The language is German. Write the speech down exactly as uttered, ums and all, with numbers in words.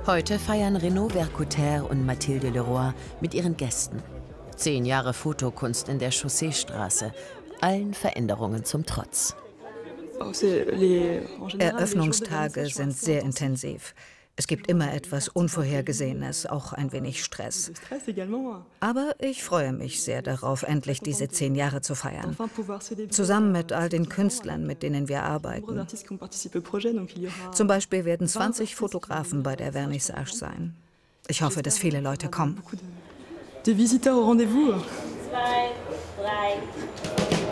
Heute feiern Renaud Vercoutère und Mathilde Leroy mit ihren Gästen. Zehn Jahre Fotokunst in der Chausseestraße, allen Veränderungen zum Trotz. Eröffnungstage sind sehr intensiv. Es gibt immer etwas Unvorhergesehenes, auch ein wenig Stress. Aber ich freue mich sehr darauf, endlich diese zehn Jahre zu feiern. Zusammen mit all den Künstlern, mit denen wir arbeiten. Zum Beispiel werden zwanzig Fotografen bei der Vernissage sein. Ich hoffe, dass viele Leute kommen. Des visiteurs au rendez-vous. Zwei, drei.